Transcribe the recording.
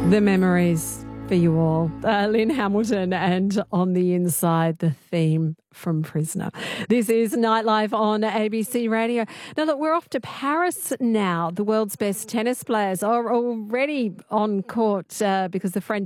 The memories for you all. Lynn Hamilton and On the Inside, the theme from Prisoner. This is Nightlife on ABC Radio. Now, look, we're off to Paris now. The world's best tennis players are already on court because the French